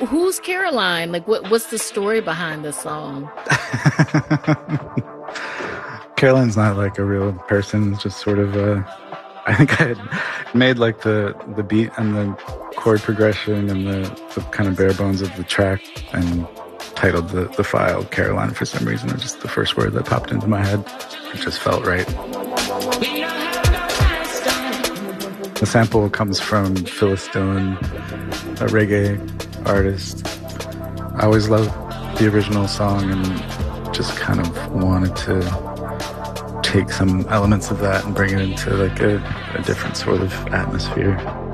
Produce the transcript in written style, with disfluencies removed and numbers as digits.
who's Caroline? Like, what's the story behind this song? Caroline's not like a real person. It's just sort of I think I had made like the beat and the chord progression and the kind of bare bones of the track and titled the file Caroline for some reason. It was just the first word that popped into my head. It just felt right. The sample comes from Phyllis Dillon, a reggae artist. I always loved the original song and just kind of wanted to take some elements of that and bring it into like a different sort of atmosphere.